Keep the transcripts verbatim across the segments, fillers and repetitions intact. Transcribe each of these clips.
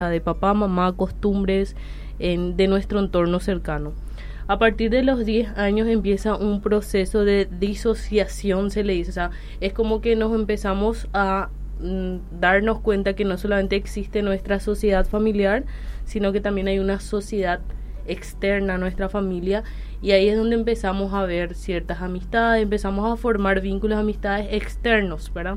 de papá, mamá, costumbres en, de nuestro entorno cercano. A partir de los diez años empieza un proceso de disociación, se le dice. O sea, es como que nos empezamos a mm, darnos cuenta que no solamente existe nuestra sociedad familiar, sino que también hay una sociedad externa a nuestra familia, y ahí es donde empezamos a ver ciertas amistades, empezamos a formar vínculos, amistades externos, ¿verdad?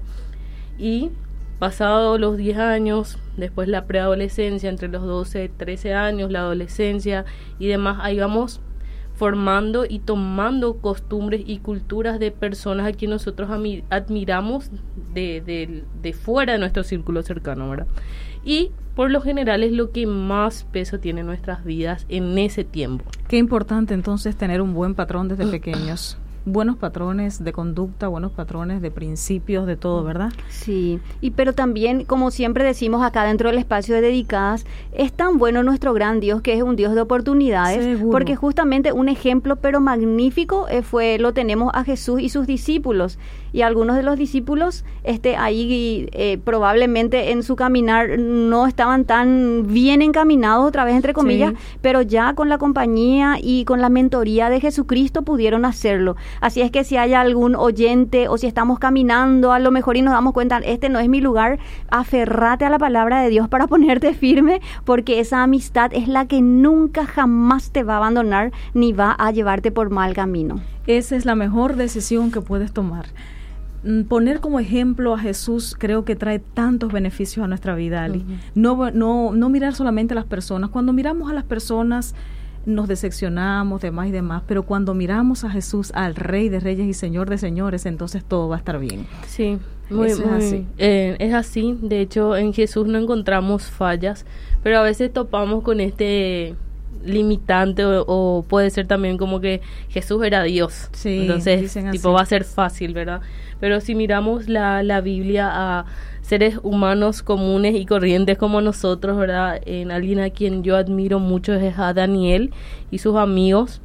Y pasados los diez años, después la preadolescencia, entre los doce, trece años, la adolescencia y demás, ahí vamos formando y tomando costumbres y culturas de personas a quien nosotros ami- admiramos de, de, de fuera de nuestro círculo cercano, ¿verdad? Y por lo general es lo que más peso tiene en nuestras vidas en ese tiempo. Qué importante entonces tener un buen patrón desde pequeños. Buenos patrones de conducta, buenos patrones de principios, de todo, ¿verdad? Sí, y pero también, como siempre decimos acá dentro del espacio de Dedicadas, es tan bueno nuestro gran Dios, que es un Dios de oportunidades, Seguro. Porque justamente un ejemplo pero magnífico eh, fue lo tenemos a Jesús y sus discípulos, y algunos de los discípulos este ahí eh, probablemente en su caminar no estaban tan bien encaminados, otra vez entre comillas, sí. Pero ya con la compañía y con la mentoría de Jesucristo pudieron hacerlo. Así es que si hay algún oyente o si estamos caminando a lo mejor y nos damos cuenta, este no es mi lugar, aferrate a la palabra de Dios para ponerte firme, porque esa amistad es la que nunca jamás te va a abandonar ni va a llevarte por mal camino. Esa es la mejor decisión que puedes tomar. Poner como ejemplo a Jesús creo que trae tantos beneficios a nuestra vida, Ali. Uh-huh. No, no, no mirar solamente a las personas. Cuando miramos a las personas nos decepcionamos, demás y demás, pero cuando miramos a Jesús, al Rey de Reyes y Señor de Señores, entonces todo va a estar bien. Sí, muy, Eso muy, es así. Eh, es así. De hecho, en Jesús no encontramos fallas, pero a veces topamos con este limitante o, o puede ser también como que Jesús era Dios. Sí, entonces tipo así. Va a ser fácil, ¿verdad? Pero si miramos la, la Biblia a seres humanos comunes y corrientes como nosotros, ¿verdad? En alguien a quien yo admiro mucho es a Daniel y sus amigos,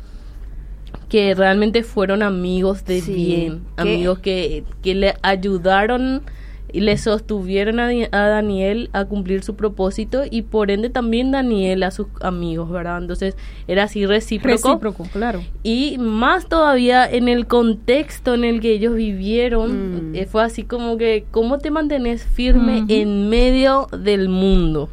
que realmente fueron amigos de sí, bien, ¿qué? Amigos que, que le ayudaron y le sostuvieron a, a Daniel a cumplir su propósito, y por ende también Daniel a sus amigos, ¿verdad? Entonces era así recíproco. Recíproco, claro. Y más todavía en el contexto en el que ellos vivieron, mm. eh, fue así como que, ¿cómo te mantenés firme uh-huh. en medio del mundo?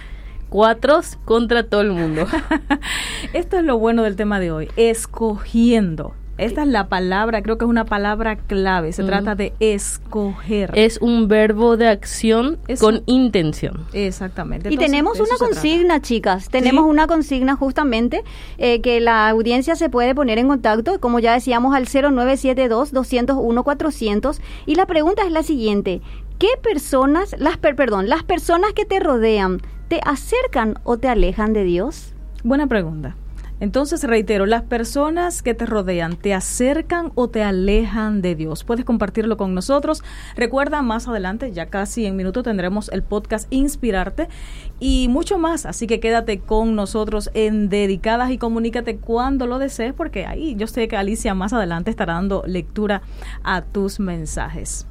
Cuatros contra todo el mundo. Esto es lo bueno del tema de hoy, escogiendo. Esta es la palabra, creo que es una palabra clave. Se mm. trata de escoger. Es un verbo de acción Eso. Con intención. Exactamente. Entonces, y tenemos una consigna, chicas. Tenemos ¿Sí? una consigna justamente eh, que la audiencia se puede poner en contacto, como ya decíamos, al cero nueve siete dos, dos cero uno, cuatrocientos. Y la pregunta es la siguiente: ¿qué personas, las per, perdón, las personas que te rodean, te acercan o te alejan de Dios? Buena pregunta. Entonces, reitero, las personas que te rodean, ¿te acercan o te alejan de Dios? Puedes compartirlo con nosotros. Recuerda, más adelante, ya casi en minuto, tendremos el podcast Inspirarte y mucho más. Así que quédate con nosotros en Dedicadas y comunícate cuando lo desees, porque ahí yo sé que Alicia más adelante estará dando lectura a tus mensajes.